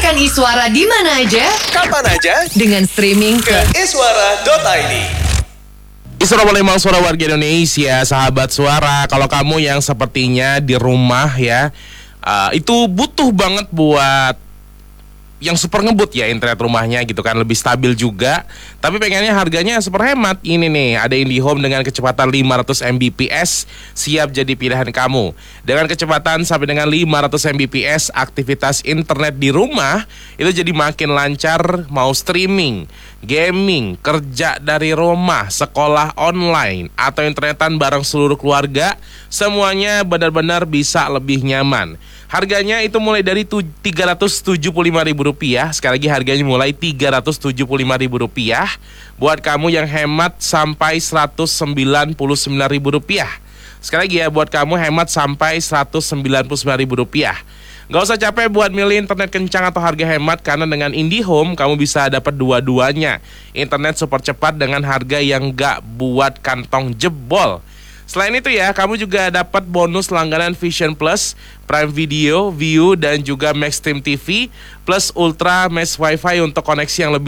Dengarkan Iswara di mana aja, kapan aja, dengan streaming ke iswara.id. Iswara Palembang, suara warga Indonesia, sahabat suara. Kalau kamu yang sepertinya di rumah ya, itu butuh banget buat yang super ngebut ya internet rumahnya gitu kan, lebih stabil juga, tapi pengennya harganya super hemat. Ini nih, ada IndiHome dengan kecepatan 500 Mbps, siap jadi pilihan kamu. Dengan kecepatan sampai dengan 500 Mbps, aktivitas internet di rumah itu jadi makin lancar. Mau streaming, gaming, kerja dari rumah, sekolah online, atau internetan bareng seluruh keluarga, semuanya benar-benar bisa lebih nyaman. Harganya itu mulai dari Rp375.000. Sekali lagi, harganya mulai Rp375.000. Buat kamu yang hemat sampai Rp199.000. Sekali lagi ya, buat kamu hemat sampai Rp199.000. Gak usah capek buat milih internet kencang atau harga hemat, karena dengan IndiHome kamu bisa dapat dua-duanya. Internet super cepat dengan harga yang gak buat kantong jebol. Selain itu ya, kamu juga dapat bonus langganan Vision Plus, Prime Video, View, dan juga Maxstream TV, plus Ultra Mesh Wi-Fi untuk koneksi yang lebih